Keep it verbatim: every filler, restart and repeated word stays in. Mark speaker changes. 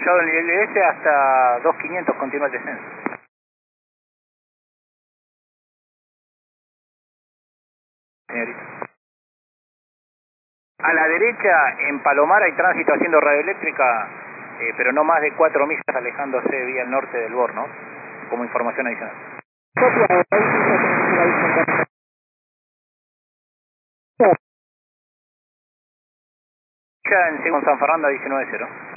Speaker 1: Cruzado el nivel S hasta dos mil quinientos, continúa el descenso. Señorita. A la derecha, en Palomar, hay tránsito haciendo radioeléctrica, eh, pero no más de cuatro millas alejándose vía el norte del Borno, como información adicional. Ya en Según San Fernando diecinueve cero.